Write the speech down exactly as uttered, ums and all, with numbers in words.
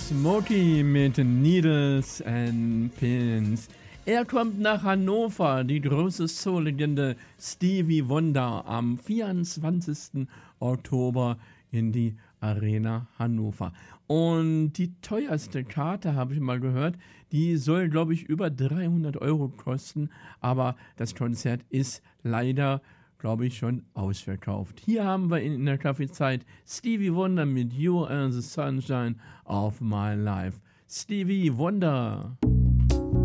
Smokey mit Needles and Pins. Er kommt nach Hannover, die große Soul-Legende Stevie Wonder am vierundzwanzigsten Oktober in die Arena Hannover. Und die teuerste Karte, habe ich mal gehört, die soll, glaube ich, über dreihundert Euro kosten. Aber das Konzert ist leider, glaube ich, schon ausverkauft. Hier haben wir in, in der Kaffeezeit Stevie Wonder mit You Are the Sunshine of My Life. Stevie Wonder.